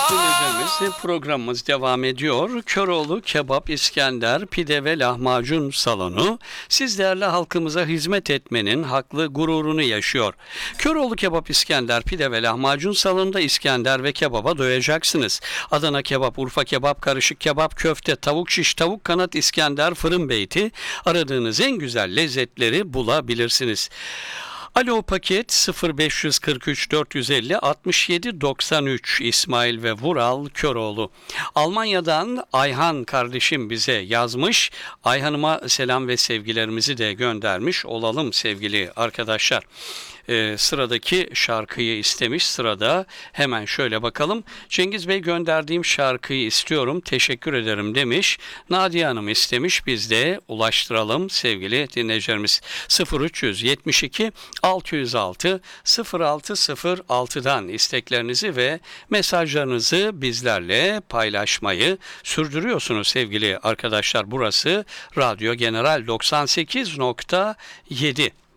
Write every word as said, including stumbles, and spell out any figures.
dinleyicilerimiz, programımız devam ediyor. Köroğlu Kebap, İskender, Pide ve Lahmacun Salonu siz değerli halkımıza hizmet etmenin haklı gururunu yaşıyor. Köroğlu Kebap, İskender, Pide ve Lahmacun Salonu'nda İskender ve kebaba doyacaksınız. Adana kebap, Urfa kebap, karışık kebap, köfte, tavuk şiş, tavuk kanat, İskender, fırın beyti, aradığınız en güzel lezzetleri bulabilirsiniz. Alo paket sıfır beş kırk üç dört yüz elli altmış yedi doksan üç İsmail ve Vural Köroğlu. Almanya'dan Ayhan kardeşim bize yazmış. Ayhan'ıma selam ve sevgilerimizi de göndermiş olalım sevgili arkadaşlar. Ee, sıradaki şarkıyı istemiş. Sırada hemen şöyle bakalım. Cengiz Bey, gönderdiğim şarkıyı istiyorum, teşekkür ederim demiş. Nadiye Hanım istemiş, biz de ulaştıralım sevgili dinleyicilerimiz. sıfır üç yetmiş iki altı yüz altı sıfır altı sıfır altıdan isteklerinizi ve mesajlarınızı bizlerle paylaşmayı sürdürüyorsunuz sevgili arkadaşlar. Burası Radyo General doksan sekiz nokta yedi.